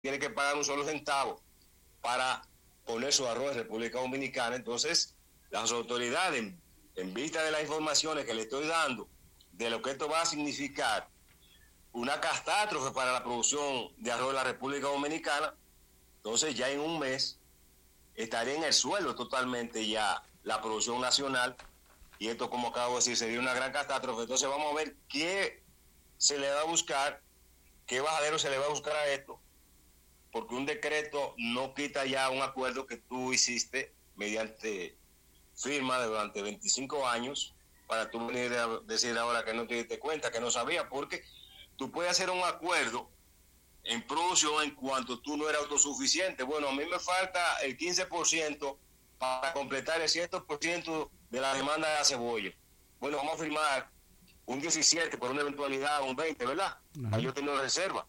tiene que pagar un solo centavo para poner su arroz en República Dominicana. Entonces, las autoridades, en vista de las informaciones que le estoy dando, de lo que esto va a significar una catástrofe para la producción de arroz en la República Dominicana, entonces ya en un mes estaría en el suelo totalmente ya la producción nacional, y esto, como acabo de decir, sería una gran catástrofe. Entonces vamos a ver qué se le va a buscar, qué bajadero se le va a buscar a esto, porque un decreto no quita ya un acuerdo que tú hiciste mediante firma durante 25 años, para tú venir a decir ahora que no te diste cuenta, que no sabía, porque tú puedes hacer un acuerdo en producción en cuanto tú no eres autosuficiente. Bueno, a mí me falta el 15% para completar el 100% de la demanda de la cebolla. Bueno, vamos a firmar un 17 por una eventualidad, un 20, ¿verdad? Ahí yo tengo reserva.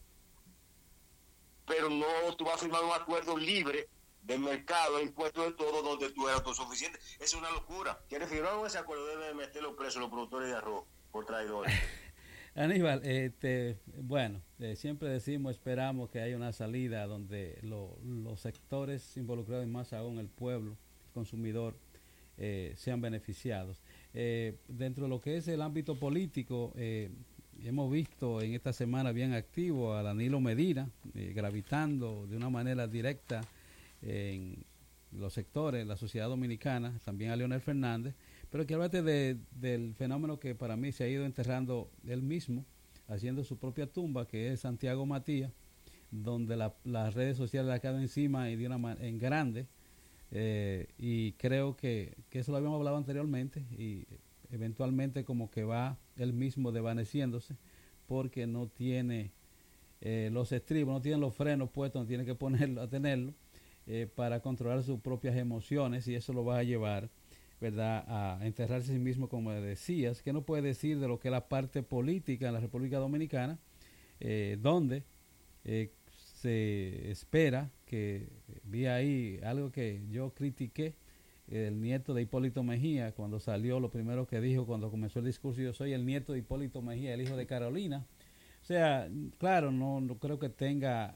Pero no, tú vas a firmar un acuerdo libre de mercado, impuestos de todo, donde tú eres autosuficiente. Es una locura. ¿Quieres firmar ese acuerdo? Deben meterlo preso los productores de arroz por traidores. Aníbal, bueno, siempre decimos, esperamos que haya una salida donde los sectores involucrados, y más aún el pueblo, el consumidor, sean beneficiados. Dentro de lo que es el ámbito político, hemos visto en esta semana bien activo a Danilo Medina, gravitando de una manera directa en los sectores, la sociedad dominicana, también a Leonel Fernández. Pero quiero hablarte del fenómeno que para mí se ha ido enterrando él mismo, haciendo su propia tumba, que es Santiago Matías, donde las redes sociales le han quedado encima y en grande, y creo que eso lo habíamos hablado anteriormente, y eventualmente como que va él mismo desvaneciéndose, porque no tiene los estribos, no tiene los frenos puestos, no tiene que ponerlo, a tenerlo, para controlar sus propias emociones, y eso lo va a llevar, ¿verdad?, a enterrarse a sí mismo, como decías, que no puede decir de lo que es la parte política en la República Dominicana, donde se espera que, vi ahí algo que yo critiqué, el nieto de Hipólito Mejía, cuando salió, lo primero que dijo cuando comenzó el discurso: yo soy el nieto de Hipólito Mejía, el hijo de Carolina. O sea, claro, no creo que tenga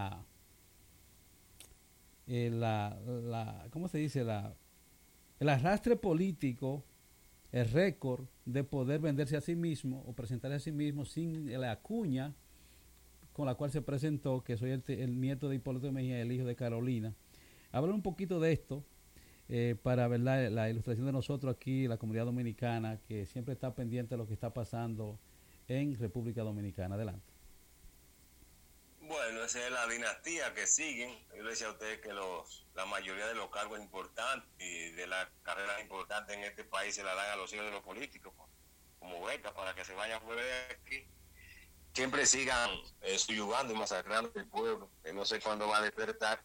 ¿cómo se dice? El arrastre político, el récord de poder venderse a sí mismo o presentarse a sí mismo sin la cuña con la cual se presentó, que soy el nieto de Hipólito Mejía, el hijo de Carolina. Hablar un poquito de esto, para ver la ilustración de nosotros aquí, la comunidad dominicana, que siempre está pendiente de lo que está pasando en República Dominicana. Adelante. Bueno, esa es la dinastía que siguen. Yo le decía a ustedes que la mayoría de los cargos importantes y de las carreras importantes en este país se la dan a los hijos de los políticos, como becas para que se vayan fuera de aquí. Siempre sigan subyugando y masacrando el pueblo, que no sé cuándo va a despertar.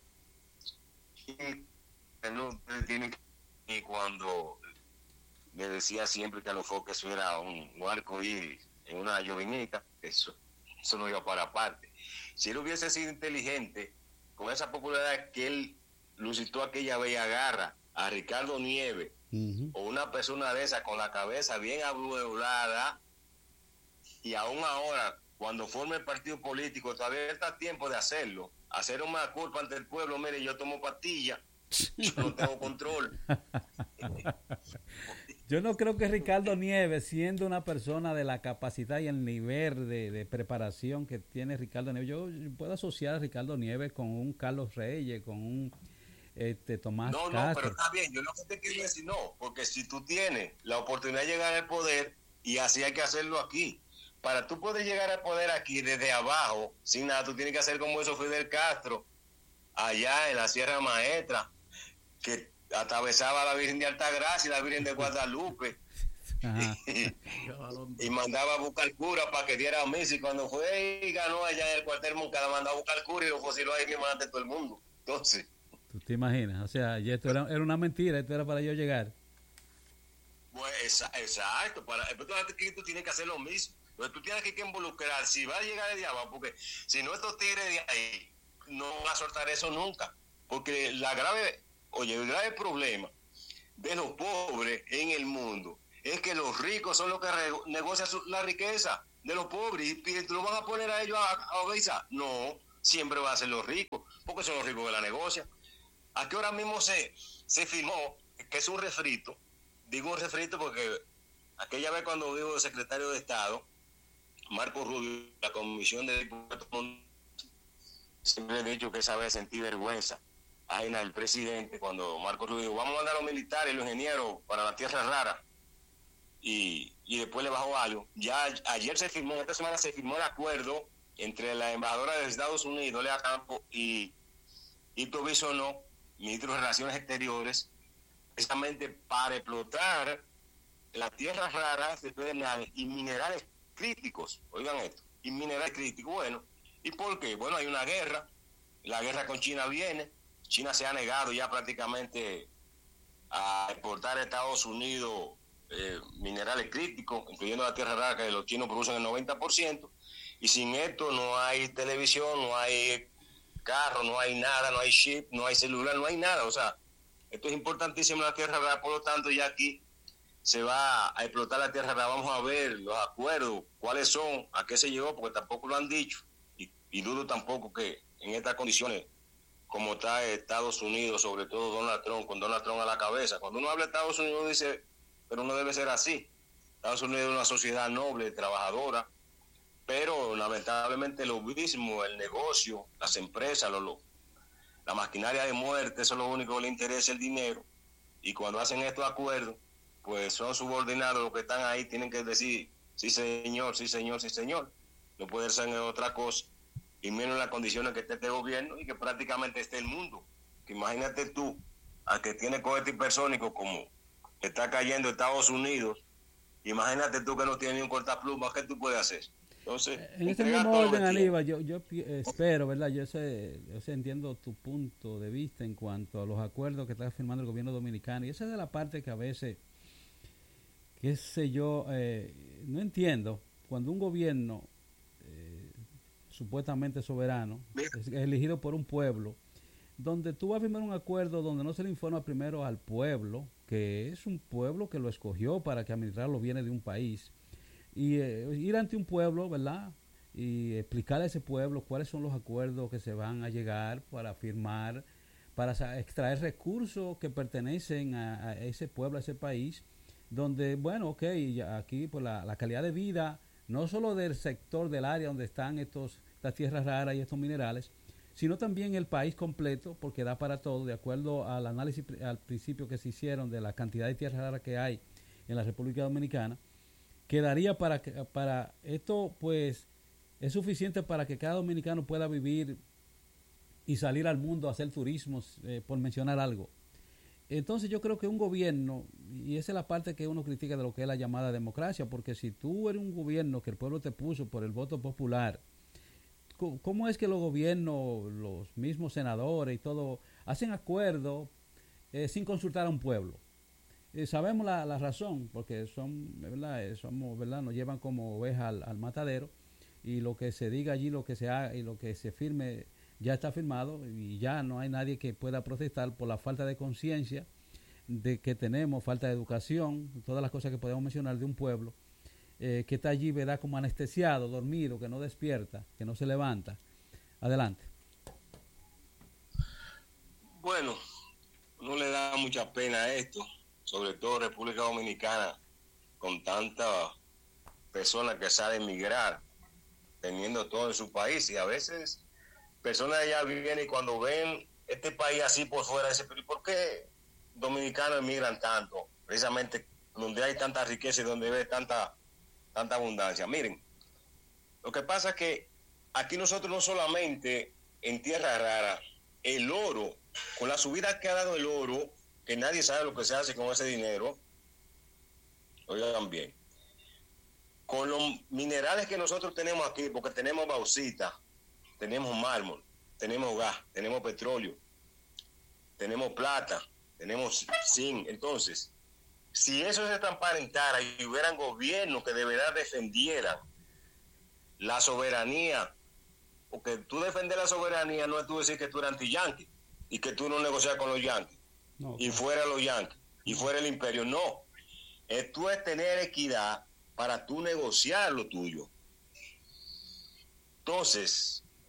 Y cuando me decía siempre que a los foques eso era un arco iris en una llovinita, eso no iba para aparte. Si él hubiese sido inteligente, con esa popularidad que él lucitó aquella bella garra a Ricardo Nieves, o una persona de esa con la cabeza bien abuelada, y aún ahora, cuando forme el partido político, todavía está a tiempo de hacerlo, hacer una culpa ante el pueblo: mire, yo tomo pastillas, yo no tengo control. Yo no creo que Ricardo Nieves, siendo una persona de la capacidad y el nivel de preparación que tiene Ricardo Nieves, yo puedo asociar a Ricardo Nieves con un Carlos Reyes, con un Tomás Castro. No, pero está bien, yo no te quería decir no, porque si tú tienes la oportunidad de llegar al poder, y así hay que hacerlo aquí, para tú poder llegar al poder aquí desde abajo, sin nada, tú tienes que hacer como hizo Fidel Castro, allá en la Sierra Maestra, que atravesaba a la Virgen de Altagracia y la Virgen de Guadalupe, y mandaba a buscar cura para que diera misa, y cuando fue y ganó allá en el cuartel Moncada, mandaba a buscar cura y lo fusiló ahí mismo ante todo el mundo. Entonces, ¿tú te imaginas? O sea, y esto era una mentira, esto era para yo llegar. Pues exacto, tú tienes que hacer lo mismo. Entonces tú tienes que involucrar, si va a llegar de abajo, porque si no, estos tigres de ahí no van a soltar eso nunca, porque el grave problema de los pobres en el mundo es que los ricos son los que negocian la riqueza de los pobres, y tú lo vas a poner a ellos a organizar. No, siempre va a ser los ricos, porque son los ricos que la negocian. Aquí ahora mismo se firmó, que es un refrito, digo un refrito porque aquella vez cuando dijo el secretario de Estado, Marco Rubio, la comisión de diputados, siempre he dicho que esa vez sentí vergüenza ajena del presidente cuando Marco Rubio dijo, vamos a mandar a los militares y los ingenieros para la tierra rara, y después le bajó algo. Ya ayer se firmó, esta semana se firmó el acuerdo entre la embajadora de Estados Unidos, Lea Campo, y Bisonó, ministro de Relaciones Exteriores, precisamente para explotar las tierras raras y minerales críticos. Oigan esto, y minerales críticos. Bueno, ¿y por qué? Bueno, hay una guerra, la guerra con China viene, China se ha negado ya prácticamente a exportar a Estados Unidos minerales críticos, incluyendo la tierra rara que los chinos producen el 90%, y sin esto no hay televisión, no hay carro, no hay nada, no hay chip, no hay celular, no hay nada. O sea, esto es importantísimo la tierra rara, por lo tanto ya aquí se va a explotar la tierra rara. Vamos a ver los acuerdos, cuáles son, a qué se llegó, porque tampoco lo han dicho, y dudo tampoco que en estas condiciones como está Estados Unidos, sobre todo Donald Trump, con Donald Trump a la cabeza. Cuando uno habla de Estados Unidos dice, pero no debe ser así. Estados Unidos es una sociedad noble, trabajadora, pero lamentablemente el lobismo, el negocio, las empresas, la maquinaria de muerte, eso es lo único que le interesa, el dinero. Y cuando hacen estos acuerdos, pues son subordinados los que están ahí, tienen que decir, sí señor, sí señor, sí señor. No puede ser otra cosa, y menos en las condiciones que esté este gobierno y que prácticamente esté el mundo. Que imagínate tú, al que tiene cohete hipersónico como está cayendo Estados Unidos, imagínate tú que no tiene ni un cortaplumas, ¿qué tú puedes hacer? Entonces, en este mismo orden, Aníbal, yo espero, ¿verdad? Yo sé, entiendo tu punto de vista en cuanto a los acuerdos que está firmando el gobierno dominicano, y esa es de la parte que a veces, qué sé yo, no entiendo. Cuando un gobierno supuestamente soberano, es elegido por un pueblo, donde tú vas a firmar un acuerdo donde no se le informa primero al pueblo, que es un pueblo que lo escogió para que administrar los bienes de un país, y ir ante un pueblo, ¿verdad? Y explicarle a ese pueblo cuáles son los acuerdos que se van a llegar para firmar, para extraer recursos que pertenecen a ese pueblo, a ese país, donde, bueno, ok, aquí pues la calidad de vida, no solo del sector del área donde están estas tierras raras y estos minerales, sino también el país completo, porque da para todo, de acuerdo al análisis al principio que se hicieron de la cantidad de tierras raras que hay en la República Dominicana, quedaría para esto, pues es suficiente para que cada dominicano pueda vivir y salir al mundo a hacer turismo, por mencionar algo. Entonces yo creo que un gobierno, y esa es la parte que uno critica de lo que es la llamada democracia, porque si tú eres un gobierno que el pueblo te puso por el voto popular, ¿cómo es que los gobiernos, los mismos senadores y todo, hacen acuerdos sin consultar a un pueblo? Sabemos la razón, porque ¿verdad? Nos llevan como ovejas al matadero, y lo que se diga allí, lo que se haga y lo que se firme ya está firmado, y ya no hay nadie que pueda protestar por la falta de conciencia de que tenemos, falta de educación, todas las cosas que podemos mencionar de un pueblo que está allí, ¿verdad? Como anestesiado, dormido, que no despierta, que no se levanta. Adelante. Bueno, no le da mucha pena esto, sobre todo República Dominicana, con tantas personas que salen a emigrar, teniendo todo en su país, y a veces personas de allá vienen y cuando ven este país así por fuera, dicen, pero ¿por qué dominicanos emigran tanto? Precisamente donde hay tanta riqueza y donde ve tanta abundancia. Miren, lo que pasa es que aquí nosotros no solamente en tierra rara, el oro, con la subida que ha dado el oro, que nadie sabe lo que se hace con ese dinero, oigan bien, con los minerales que nosotros tenemos aquí, porque tenemos bauxita, tenemos mármol, tenemos gas, tenemos petróleo, tenemos plata, tenemos zinc. Entonces, si eso se transparentara y hubieran gobiernos que de verdad defendieran la soberanía, porque tú defender la soberanía no es tú decir que tú eres anti-yanqui y que tú no negocias con los yanquis, no, y fuera los yanquis, y fuera el imperio. No, tú es tener equidad para tú negociar lo tuyo. Entonces,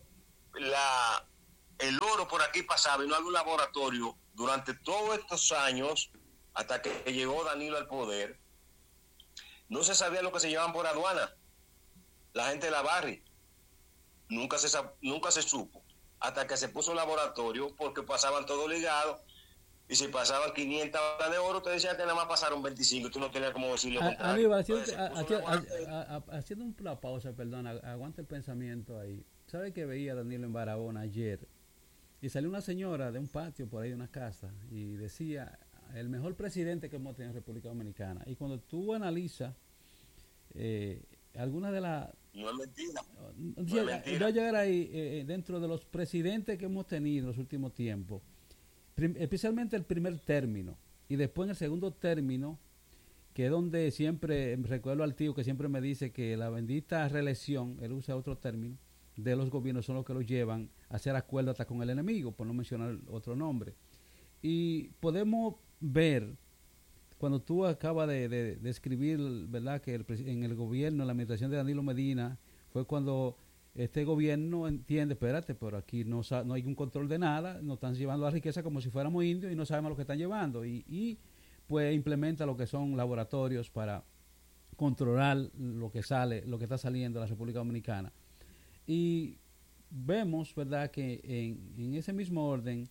el oro por aquí pasaba y no había un laboratorio durante todos estos años, hasta que llegó Danilo al poder. No se sabía lo que se llevaban por aduana. La gente de la Barri nunca se supo, hasta que se puso un laboratorio, porque pasaban todo ligado. Y si pasaban 500 barras de oro, te decía que nada más pasaron 25 y tú no tenías como decir lo contrario. Aníbal, haciendo una pausa, perdona, aguanta el pensamiento ahí. ¿Sabe que veía a Danilo en Barahona ayer? Y salió una señora de un patio por ahí de una casa y decía, el mejor presidente que hemos tenido en República Dominicana. Y cuando tú analizas algunas de las... No es mentira. Voy a llegar ahí, dentro de los presidentes que hemos tenido en los últimos tiempos, especialmente el primer término y después en el segundo término, que es donde siempre recuerdo al tío que siempre me dice que la bendita reelección, él usa otro término, de los gobiernos son los que los llevan a hacer acuerdos hasta con el enemigo, por no mencionar otro nombre. Y podemos ver, cuando tú acabas de escribir, ¿verdad?, que en el gobierno, en la administración de Danilo Medina, fue cuando este gobierno entiende, espérate, pero aquí no hay un control de nada, nos están llevando la riqueza como si fuéramos indios y no sabemos lo que están llevando. Y pues implementa lo que son laboratorios para controlar lo que sale, lo que está saliendo de la República Dominicana. Y vemos, ¿verdad?, que en ese mismo orden,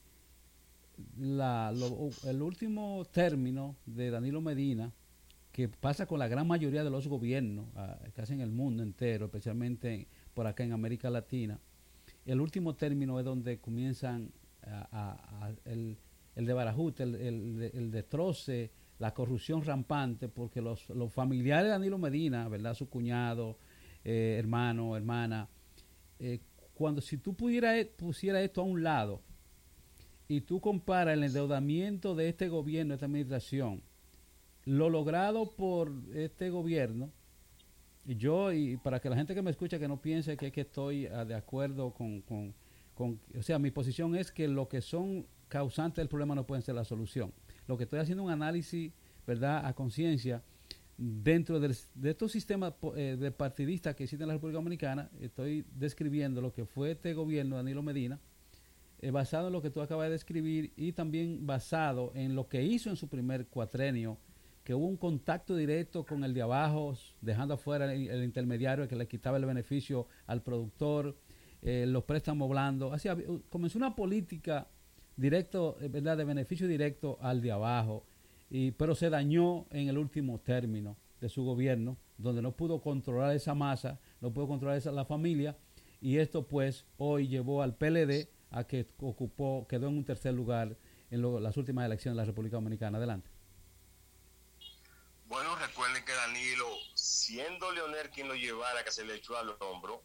el último término de Danilo Medina, que pasa con la gran mayoría de los gobiernos, casi en el mundo entero, especialmente por acá en América Latina, el último término es donde comienzan el desbarajuste, el destroce, la corrupción rampante, porque los familiares de Danilo Medina, ¿verdad?, su cuñado, hermano, hermana, si tú pusiera esto a un lado y tú comparas el endeudamiento de este gobierno, de esta administración, lo logrado por este gobierno, y para que la gente que me escucha que no piense que es que estoy de acuerdo con, o sea, mi posición es que lo que son causantes del problema no pueden ser la solución. Lo que estoy haciendo un análisis, ¿verdad?, a conciencia, dentro de estos sistemas de partidistas que existen en la República Dominicana. Estoy describiendo lo que fue este gobierno de Danilo Medina, basado en lo que tú acabas de describir, y también basado en lo que hizo en su primer cuatrenio, que hubo un contacto directo con el de abajo, dejando afuera el intermediario que le quitaba el beneficio al productor, los préstamos blandos. Así comenzó una política directo, ¿verdad?, de beneficio directo al de abajo, pero se dañó en el último término de su gobierno, donde no pudo controlar esa masa, no pudo controlar la familia, y esto pues hoy llevó al PLD a que quedó en un tercer lugar en las últimas elecciones de la República Dominicana. Adelante. Bueno, recuerden que Danilo, siendo Leonel quien lo llevara, que se le echó al hombro,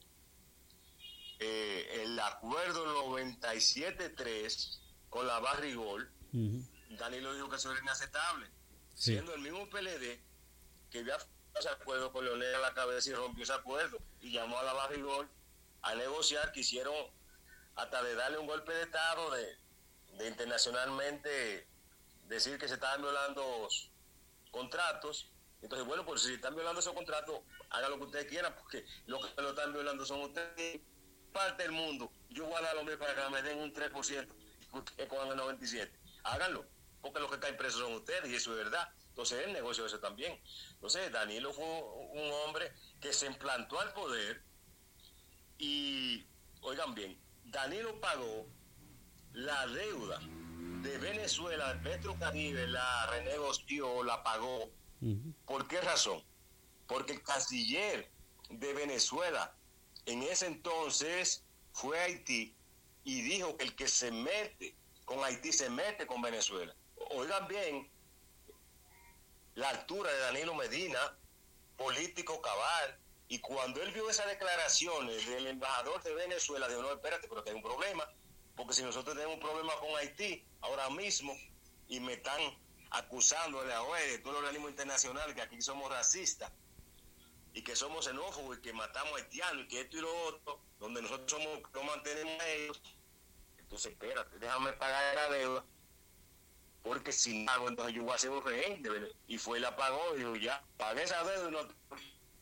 el acuerdo 97-3 con la Barrigol, Danilo dijo que eso era inaceptable, siendo el mismo PLD que había ese acuerdo con Leonel a la cabeza y rompió ese acuerdo y llamó a la Barrigol a negociar. Quisieron hasta de darle un golpe de estado, de internacionalmente decir que se estaban violando contratos. Entonces, bueno, pues si están violando esos contratos, hagan lo que ustedes quieran, porque lo que lo están violando son ustedes. Parte del mundo, yo voy a dar lo mismo para que me den un 3% que con el 97%. Háganlo, porque los que caen presos son ustedes, y eso es verdad. Entonces, el negocio eso también. Entonces, Danilo fue un hombre que se implantó al poder y, oigan bien, Danilo pagó la deuda de Venezuela, Petrocaribe, la renegoció, la pagó. ¿Por qué razón? Porque el canciller de Venezuela en ese entonces fue a Haití y dijo que el que se mete con Haití se mete con Venezuela. Oigan bien la altura de Danilo Medina, político cabal, y cuando él vio esas declaraciones del embajador de Venezuela, dijo, no, espérate, pero que hay un problema, porque si nosotros tenemos un problema con Haití ahora mismo y me están acusando de la OEA, de todo el organismo internacional, que aquí somos racistas y que somos xenófobos y que matamos haitianos y que esto y lo otro, donde nosotros no mantenemos a ellos, entonces espérate, déjame pagar la deuda, porque si no hago, entonces yo voy a ser un rehén. Y fue y la pagó y dijo, ya, pagué esa deuda y no...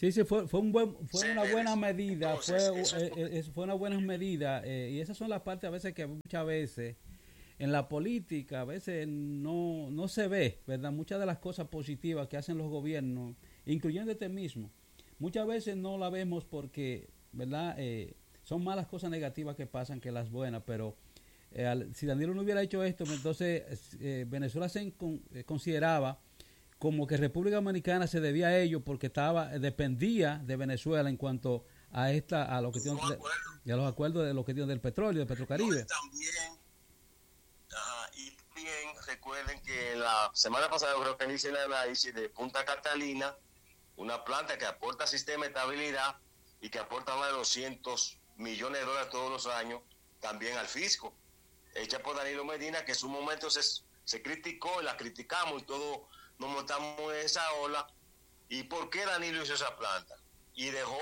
Sí, fue una buena medida, Entonces, fue una buena medida, y esas son las partes a veces que muchas veces en la política a veces no se ve, ¿verdad? Muchas de las cosas positivas que hacen los gobiernos, incluyendo este mismo, muchas veces no la vemos porque, ¿verdad? Son más las cosas negativas que pasan que las buenas, pero si Danilo no hubiera hecho esto, entonces Venezuela consideraba como que República Dominicana se debía a ello porque dependía de Venezuela en cuanto a lo que tiene a los acuerdos de lo que tiene del petróleo, de no, Petrocaribe. y también recuerden que la semana pasada creo que hice el análisis de Punta Catalina, una planta que aporta sistema de estabilidad y que aporta más de 200 millones de dólares todos los años también al fisco, hecha por Danilo Medina, que en su momento se criticó y la criticamos y todos nos montamos en esa ola. ¿Y por qué Danilo hizo esa planta? Y dejó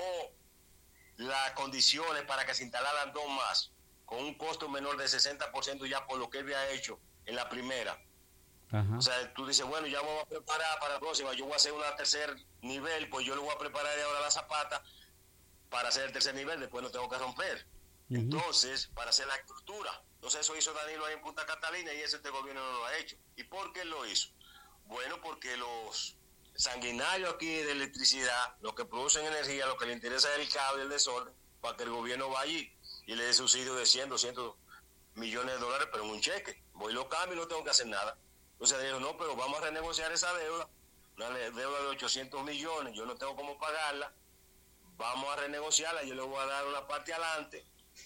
las condiciones para que se instalaran dos más, con un costo menor del 60% ya por lo que él había hecho en la primera. Ajá. O sea, tú dices, bueno, ya vamos a preparar para la próxima, yo voy a hacer una tercer nivel, pues yo le voy a preparar de ahora la zapata para hacer el tercer nivel, después no tengo que romper. Entonces, para hacer la estructura. Entonces eso hizo Danilo ahí en Punta Catalina y ese este gobierno no lo ha hecho. ¿Y por qué lo hizo? Bueno, porque los sanguinarios aquí de electricidad, los que producen energía, lo que le interesa es el cable, el desorden, para que el gobierno vaya y le dé subsidio de 100, 200 millones de dólares, pero en un cheque. Voy y lo cambio y no tengo que hacer nada. Entonces dijo, no, pero vamos a renegociar esa deuda, una deuda de 800 millones, yo no tengo cómo pagarla, vamos a renegociarla, yo le voy a dar una parte adelante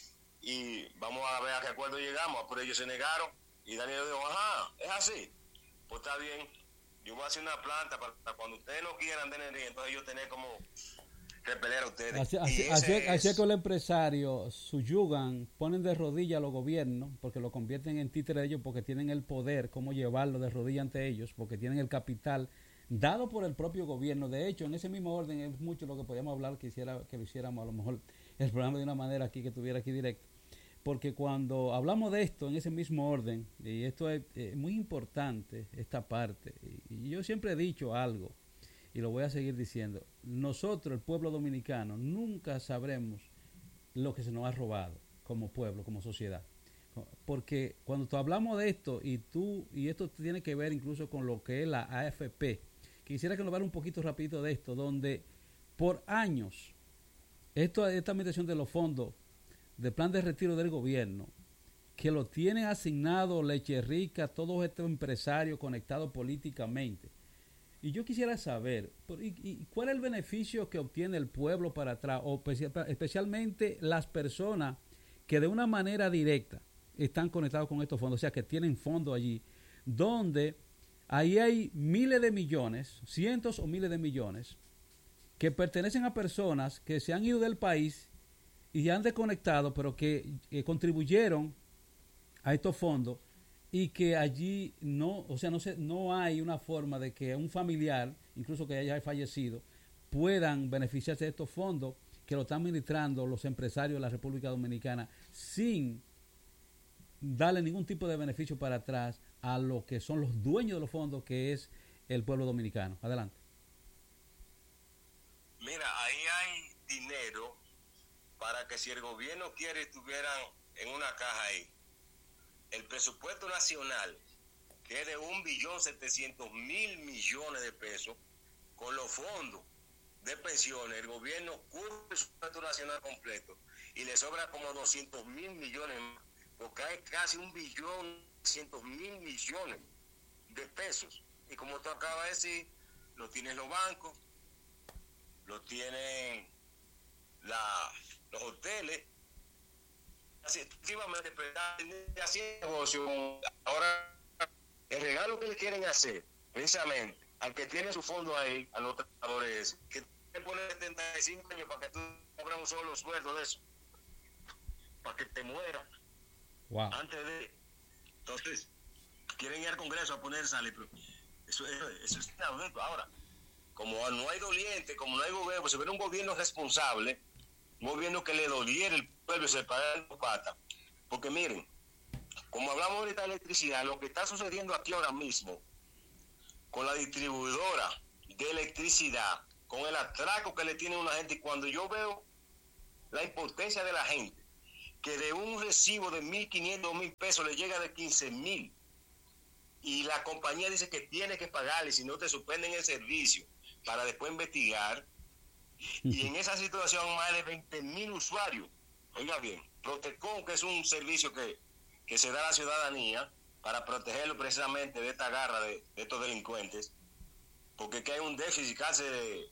y vamos a ver a qué acuerdo llegamos. Pero ellos se negaron y Daniel dijo, ajá, es así, pues está bien, yo voy a hacer una planta para cuando ustedes no quieran de energía, entonces yo tener como repeler a ustedes. Así es que los empresarios subyugan, ponen de rodillas a los gobiernos, porque lo convierten en títere de ellos, porque tienen el poder, cómo llevarlo de rodillas ante ellos, porque tienen el capital dado por el propio gobierno. De hecho, en ese mismo orden es mucho lo que podíamos hablar, que lo hiciéramos a lo mejor el programa de una manera aquí que estuviera aquí directo, porque cuando hablamos de esto en ese mismo orden, y esto es muy importante, esta parte, y yo siempre he dicho algo, y lo voy a seguir diciendo, nosotros, el pueblo dominicano, nunca sabremos lo que se nos ha robado como pueblo, como sociedad. Porque cuando hablamos de esto, y esto tiene que ver incluso con lo que es la AFP, quisiera que nos hablara un poquito rapidito de esto, donde por años, esta administración de los fondos del plan de retiro del gobierno, que lo tienen asignado Leche Rica, todos estos empresarios conectados políticamente. Y yo quisiera saber, ¿cuál es el beneficio que obtiene el pueblo para atrás, o especialmente las personas que de una manera directa están conectados con estos fondos, o sea, que tienen fondos allí, donde ahí hay miles de millones, cientos o miles de millones, que pertenecen a personas que se han ido del país y han desconectado, pero que contribuyeron a estos fondos, y que allí no hay una forma de que un familiar, incluso que haya fallecido, puedan beneficiarse de estos fondos que lo están administrando los empresarios de la República Dominicana sin darle ningún tipo de beneficio para atrás a lo que son los dueños de los fondos, que es el pueblo dominicano. Adelante. Mira, ahí hay dinero para que si el gobierno quiere estuvieran en una caja ahí. El presupuesto nacional, que es de 1.700.000 millones de pesos, con los fondos de pensiones, el gobierno cubre el presupuesto nacional completo y le sobra como 200.000 millones, porque hay casi 1.100.000 millones de pesos. Y como tú acabas de decir, lo tienen los bancos, lo tienen los hoteles. Efectivamente, haciendo negocio. Ahora, el regalo que le quieren hacer, precisamente, al que tiene su fondo ahí, a los trabajadores, que te pone 75 años para que tú cobres un solo sueldo de eso, para que te muera. Wow. Antes de. Entonces, quieren ir al Congreso a poner sal, pero eso es inaudito. Ahora, como no hay doliente, como no hay gobierno, pues si hubiera un gobierno responsable, un gobierno que le doliera el pueblo y se parara en patas. Porque miren, como hablamos ahorita de electricidad, lo que está sucediendo aquí ahora mismo con la distribuidora de electricidad con el atraco que le tiene una gente. Y cuando yo veo la impotencia de la gente, que de un recibo de 1.500, 2.000 pesos le llega de 15.000, y la compañía dice que tiene que pagarle, si no te suspenden el servicio, para después investigar, y en esa situación más de 20.000 usuarios. Oiga bien, Protecon, que es un servicio que se da a la ciudadanía para protegerlo precisamente de esta garra de estos delincuentes, porque que hay un déficit casi de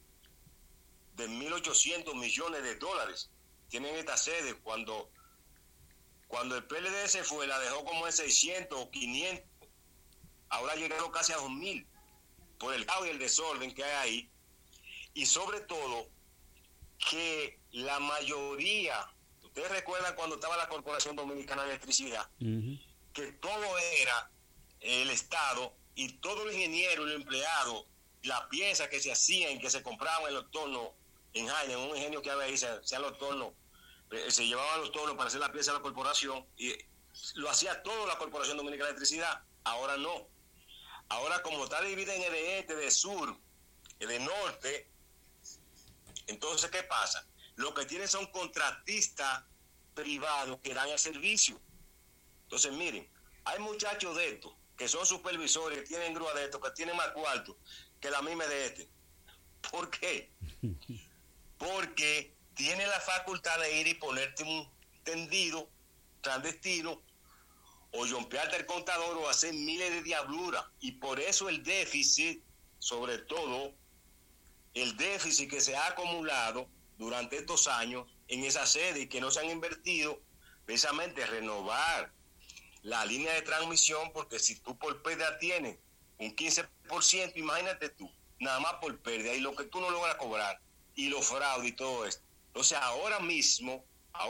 1.800 millones de dólares. Tienen esta sede. Cuando el PLD se fue, la dejó como en 600 o 500. Ahora ha llegado casi a 2.000 por el caos y el desorden que hay ahí. Y sobre todo, que la mayoría, ustedes recuerdan cuando estaba la Corporación Dominicana de Electricidad, que todo era el Estado, y todo el ingeniero, el empleado, la pieza que se hacían, que se compraban en los tornos en Jaina, en un ingenio que había ahí, se hacían los tornos, se llevaban los tornos para hacer la pieza de la corporación, y lo hacía todo la Corporación Dominicana de Electricidad. Ahora no. Ahora, como está dividida en el de este, de sur, el de norte, entonces, ¿qué pasa? Lo que tienen son contratistas privados que dan el servicio. Entonces, miren, hay muchachos de estos que son supervisores, que tienen grúa de estos, que tienen más cuarto que la misma de este. ¿Por qué? Porque tiene la facultad de ir y ponerte un tendido clandestino, o yompearte el contador, o hacer miles de diabluras. Y por eso el déficit, sobre todo, el déficit que se ha acumulado durante estos años en esa sede, y que no se han invertido precisamente renovar la línea de transmisión, porque si tú por pérdida tienes un 15%, imagínate tú, nada más por pérdida, y lo que tú no logras cobrar, y los fraudes y todo esto. Entonces ahora mismo,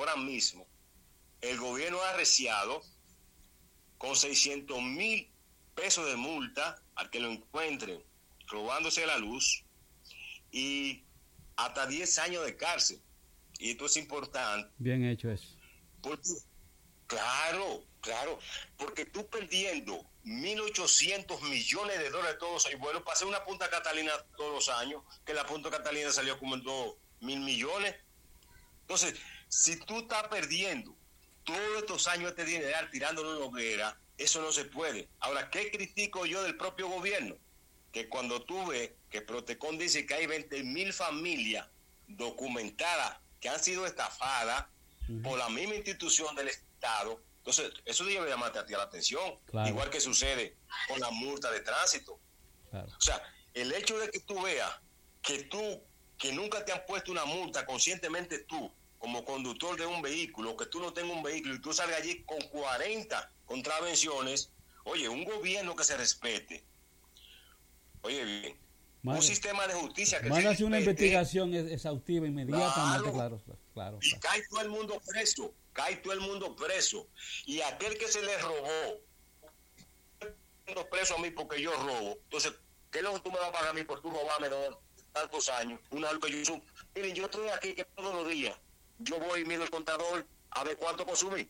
el gobierno ha arreciado con 600.000 pesos de multa al que lo encuentren robándose la luz, y hasta 10 años de cárcel. Y esto es importante. Bien hecho eso. Porque, claro, porque tú perdiendo 1.800 millones de dólares todos los años, bueno, pasé una Punta Catalina todos los años, que la Punta Catalina salió como en 2.000 millones. Entonces, si tú estás perdiendo todos estos años este dinero tirándolo en hoguera, eso no se puede. Ahora, ¿qué critico yo del propio gobierno? Que cuando tú ves que Protecon dice que hay 20.000 familias documentadas que han sido estafadas por la misma institución del Estado, entonces eso debe llamarte a ti la atención. Claro. Igual que sucede con la multa de tránsito. Claro. O sea, el hecho de que tú veas que nunca te han puesto una multa conscientemente tú, como conductor de un vehículo, que tú no tengas un vehículo y tú salgas allí con 40 contravenciones, oye, un gobierno que se respete. Oye, bien, un sistema de justicia que van a hacer una investigación exhaustiva inmediatamente, claro. Y cae todo el mundo preso. Y aquel que se le robó, preso a mí porque yo robo. Entonces, ¿qué es lo que tú me vas a pagar a mí por tú robarme tantos años? Miren, yo estoy aquí que todos los días yo voy y mido el contador a ver cuánto consumí.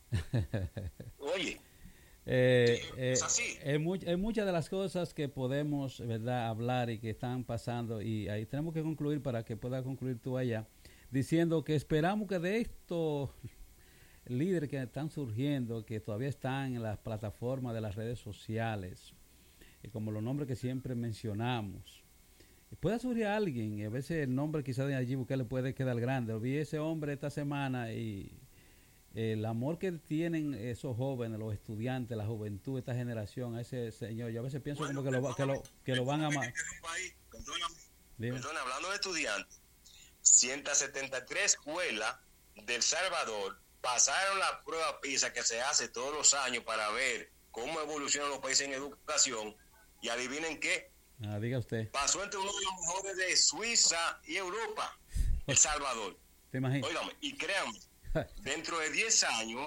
Oye. Es muchas de las cosas que podemos, ¿verdad?, hablar y que están pasando, y ahí tenemos que concluir para que pueda concluir tú allá, diciendo que esperamos que de estos líderes que están surgiendo, que todavía están en las plataformas de las redes sociales, como los nombres que siempre mencionamos, pueda surgir alguien, y a veces el nombre quizás de allí Bukele puede quedar grande. Vi ese hombre esta semana y el amor que tienen esos jóvenes, los estudiantes, la juventud, esta generación, a ese señor, yo a veces pienso como que lo van a amar. Perdona, hablando de estudiantes, 173 escuelas del Salvador pasaron la prueba PISA que se hace todos los años para ver cómo evolucionan los países en educación, y adivinen qué. Diga usted. Pasó entre uno de los mejores de Suiza y Europa, El Salvador. ¿Te imaginas? Óigame, y créanme, dentro de 10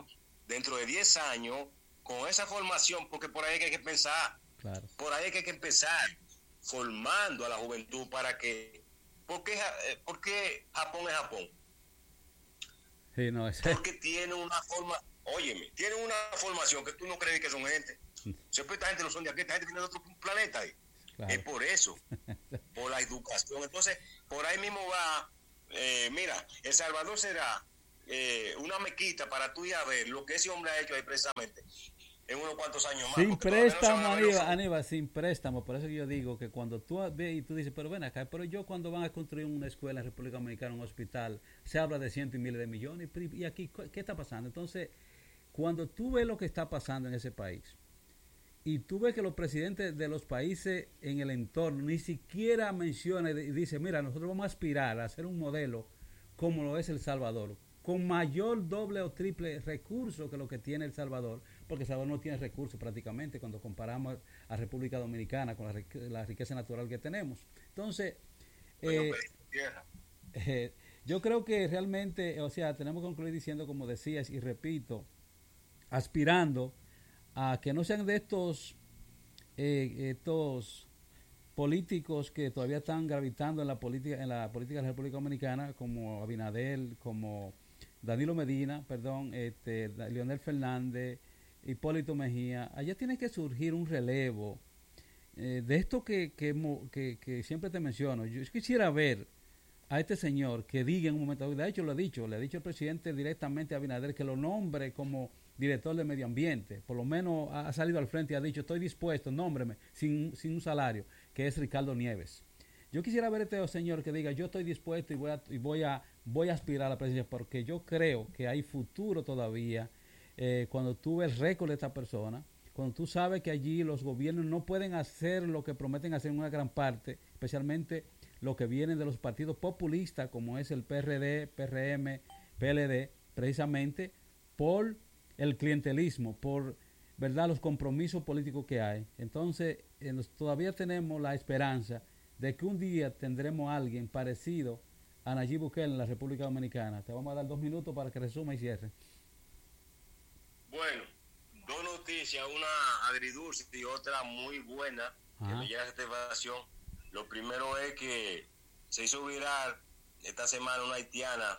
años, con esa formación, porque por ahí hay que pensar, por ahí hay que empezar formando a la juventud para que, ¿por qué Japón es Japón? Sí, no, porque tiene una formación que tú no crees que son gente. Siempre esta gente no son de aquí, esta gente viene de otro planeta ahí. Claro. Es por eso. por la educación. Entonces, por ahí mismo va, mira, El Salvador será una mequita para tú ir a ver lo que ese hombre ha hecho ahí precisamente en unos cuantos años más. Sin Porque todavía no se van préstamo, a ver los frutos. Aníbal, sin préstamo. Por eso que yo digo que cuando tú ves y tú dices, pero ven acá, pero yo cuando van a construir una escuela en República Dominicana, un hospital, se habla de cientos y miles de millones. Y aquí, ¿qué está pasando? Entonces, cuando tú ves lo que está pasando en ese país, y tú ves que los presidentes de los países en el entorno ni siquiera mencionan y dicen, mira, nosotros vamos a aspirar a hacer un modelo como lo es El Salvador, con mayor doble o triple recurso que lo que tiene El Salvador, porque El Salvador no tiene recursos prácticamente cuando comparamos a República Dominicana con la riqueza natural que tenemos. Entonces, Bueno, yo creo que realmente, o sea, tenemos que concluir diciendo, como decías y repito, aspirando a que no sean de estos políticos que todavía están gravitando en la política de la República Dominicana, como Abinadel, como Danilo Medina, perdón, Leonel Fernández, Hipólito Mejía. Allá tiene que surgir un relevo de esto que siempre te menciono. Yo quisiera ver a este señor que diga en un momento, de hecho lo he dicho, le ha dicho el presidente directamente a Abinader que lo nombre como director de medio ambiente, por lo menos ha salido al frente y ha dicho, estoy dispuesto, nómbreme, sin un salario, que es Ricardo Nieves. Yo quisiera ver a este señor que diga, yo estoy dispuesto y voy a aspirar a la presidencia, porque yo creo que hay futuro todavía cuando tú ves el récord de esta persona, cuando tú sabes que allí los gobiernos no pueden hacer lo que prometen hacer en una gran parte, especialmente lo que vienen de los partidos populistas, como es el PRD, PRM, PLD, precisamente por el clientelismo, por verdad los compromisos políticos que hay. Entonces, todavía tenemos la esperanza de que un día tendremos a alguien parecido a Nayib Bukele en la República Dominicana. Te vamos a dar 2 minutos para que resuma y cierre. Bueno, dos noticias, una agridulce y otra muy buena, que me llega a esta información. Lo primero es que se hizo viral esta semana una haitiana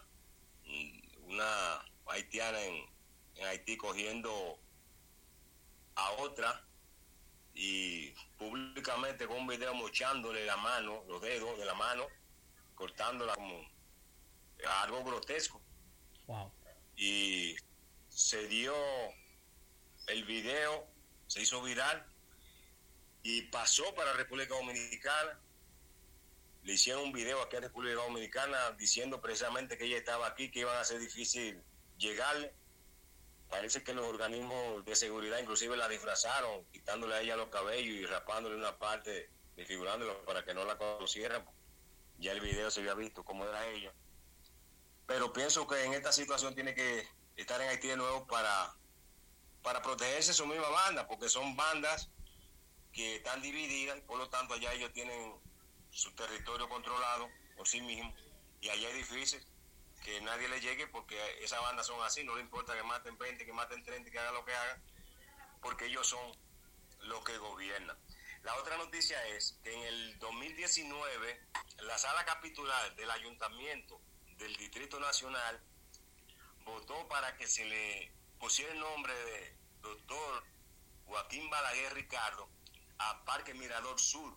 en Haití cogiendo a otra y públicamente con un video mochándole la mano, los dedos de la mano, cortándola como algo grotesco. Wow. Y se dio el video, se hizo viral y pasó para República Dominicana. Le hicieron un video aquí en República Dominicana diciendo precisamente que ella estaba aquí, que iban a ser difícil llegarle. Parece que los organismos de seguridad inclusive la disfrazaron, quitándole a ella los cabellos y rapándole una parte, desfigurándolo para que no la conocieran. Ya el video se había visto cómo era ella. Pero pienso que en esta situación tiene que estar en Haití de nuevo para protegerse su misma banda, porque son bandas que están divididas y por lo tanto allá ellos tienen su territorio controlado por sí mismos y allá es difícil que nadie le llegue porque esas bandas son así, no le importa que maten 20, que maten 30, que hagan lo que hagan, porque ellos son los que gobiernan. La otra noticia es que en el 2019 la sala capitular del Ayuntamiento del Distrito Nacional votó para que se le pusiera el nombre de doctor Joaquín Balaguer Ricardo a Parque Mirador Sur.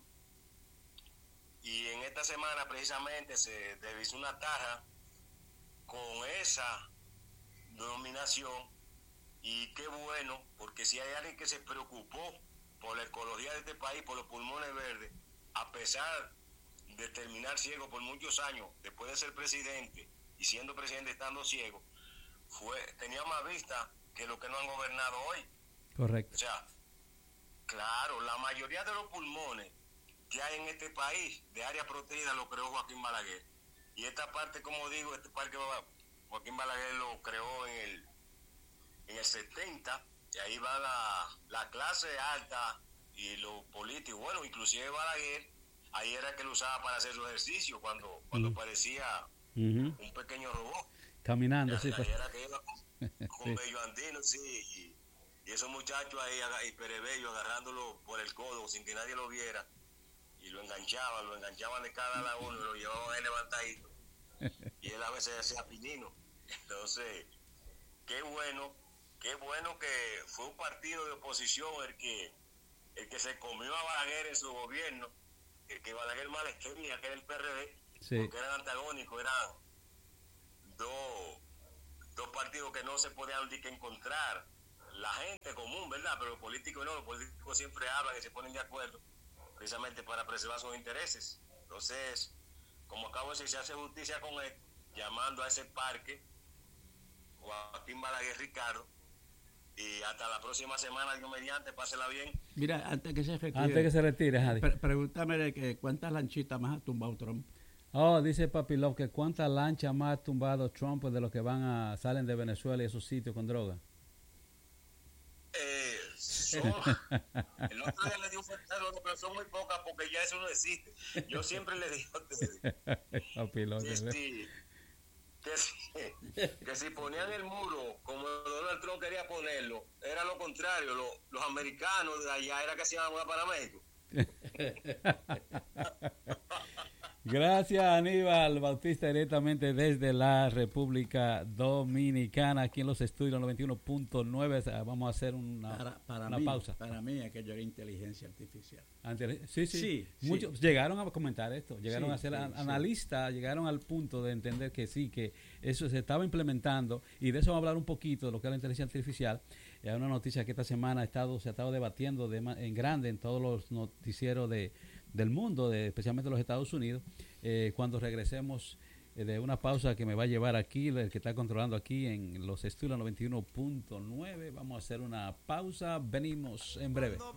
Y en esta semana precisamente se revisó una taja con esa denominación y qué bueno, porque si hay alguien que se preocupó por la ecología de este país, por los pulmones verdes, a pesar de terminar ciego por muchos años, después de ser presidente y siendo presidente estando ciego, tenía más vista que los que no han gobernado hoy. Correcto. O sea, claro, la mayoría de los pulmones que hay en este país de área protegida lo creó Joaquín Balaguer. Y esta parte, como digo, este parque Joaquín Balaguer lo creó en el 70, y ahí va la clase alta y los políticos. Bueno, inclusive Balaguer, ahí era que lo usaba para hacer su ejercicio, cuando parecía un pequeño robot. Caminando, ya, sí. Ahí era que iba con sí. Bello Andino, sí, y esos muchachos ahí, y Perebello, agarrándolo por el codo sin que nadie lo viera, y lo enganchaban de cada lado uno y lo llevaban ahí levantadito. Y él a veces hacía pinino. Entonces, qué bueno que fue un partido de oposición el que se comió a Balaguer en su gobierno que Balaguer Malequería, que era el PRD, Sí. porque eran antagónicos, eran dos partidos que no se podían ni que encontrar. La gente común, ¿verdad? Pero los políticos no, los políticos siempre hablan y se ponen de acuerdo, precisamente para preservar sus intereses. Entonces, como acabo de decir, se hace justicia con él, llamando a ese parque, Joaquín Balaguer Ricardo, y hasta la próxima semana, Dios mediante, pásela bien. Mira, antes que se retire, Antes que se retire, Jadi. Pregúntame de que cuántas lanchitas más ha tumbado Trump. Oh, dice Papi Love que cuántas lanchas más ha tumbado Trump de los que salen de Venezuela y esos sitios con droga. El otro día le di un fuetazo, pero son muy pocas porque ya eso no existe. Yo siempre le digo a ustedes Papi Love, que si ponían el muro como Donald Trump quería ponerlo, era lo contrario. Los americanos de allá era que se iban a mudar para México. Gracias, Aníbal Bautista, directamente desde la República Dominicana, aquí en los estudios 91.9. Vamos a hacer una pausa. Para mí, aquello era inteligencia artificial. Sí. Muchos llegaron a comentar esto, llegaron a ser analistas, llegaron al punto de entender que sí, que eso se estaba implementando, y de eso vamos a hablar un poquito, de lo que es la inteligencia artificial. Hay una noticia que esta semana se ha estado debatiendo en grande en todos los noticieros del mundo, especialmente los Estados Unidos. Cuando regresemos de una pausa que me va a llevar aquí, el que está controlando aquí en los estudios 91.9, vamos a hacer una pausa, venimos en breve.